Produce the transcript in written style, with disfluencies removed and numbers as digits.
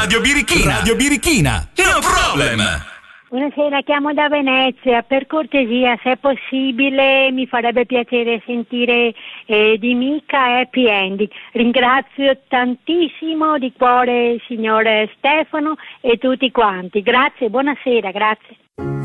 Radio Birichina. Radio Birichina. No problem. Buonasera, chiamo da Venezia. Per cortesia, se è possibile, mi farebbe piacere sentire di Mica Happy Ending. Ringrazio tantissimo di cuore il signor Stefano e tutti quanti. Grazie, buonasera, grazie.